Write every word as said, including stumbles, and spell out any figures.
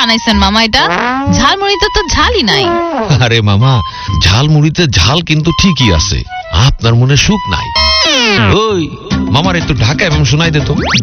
বানাইছেন মামা এটা? ঝালমুড়িতে তো ঝালই নাই। আরে মামা, ঝালমুড়িতে ঝাল কিন্তু ঠিকই আছে, আপনার মনে সুখ নাই। ওই মামার একটু ঢাকা এবং শোনাই দে তো।